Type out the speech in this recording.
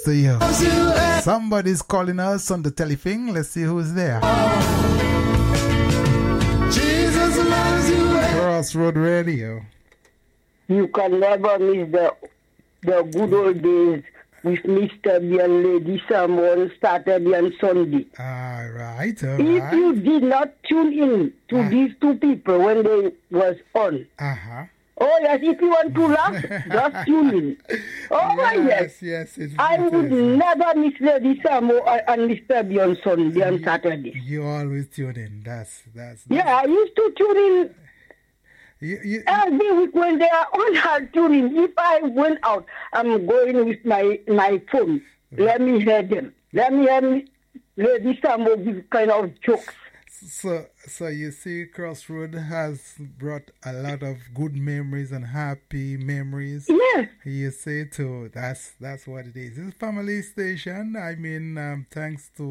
See you. Somebody's calling us on the telephone. Let's see who's there. Jesus loves you. Crossroad Radio. You can never miss the good old days with Mr. B and Lady Sam on Saturday and Sunday. All right. If you did not tune in to these two people when they was on. Uh-huh. Oh, yes, if you want to laugh, just tune in. Oh, yes. Yes. I would never miss Lady Samo and Mr. B on Sunday and Saturday. You always tune in. That's Yeah, I used to tune in every week when they are on. I'll tune in. If I went out, I'm going with my phone. Let me hear them. Let me hear Lady Samo give kind of jokes. So you see, Crossroad has brought a lot of good memories and happy memories. Yes. You say too. That's what it is. It's a family station. I mean, thanks to